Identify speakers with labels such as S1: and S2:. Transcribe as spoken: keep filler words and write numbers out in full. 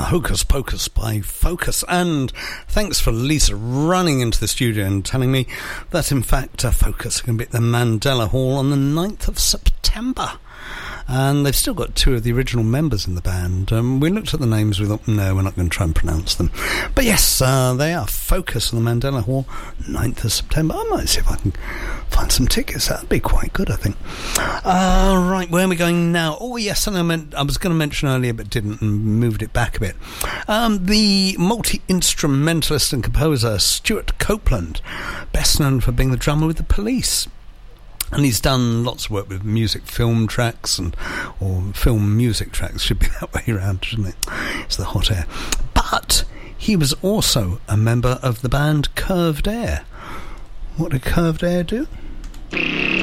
S1: Hocus Pocus by Focus. And thanks for Lisa running into the studio and telling me that, in fact, uh, Focus are going to be at the Mandela Hall on the ninth of September. And they've still got two of the original members in the band. Um, we looked at the names, we thought, no, we're not going to try and pronounce them. But yes, uh, they are Focus on the Mandela Hall, ninth of September. I might see if I can find some tickets. That'd be quite good, I think. Uh, right, where are we going now? Oh, yes, something I, meant, I was going to mention earlier but didn't and moved it back a bit. Um, the multi-instrumentalist and composer Stuart Copeland, best known for being the drummer with the Police. And he's done lots of work with music film tracks and or film music tracks, should be that way around, shouldn't it? It's the hot air. But he was also a member of the band Curved Air. What did Curved Air do?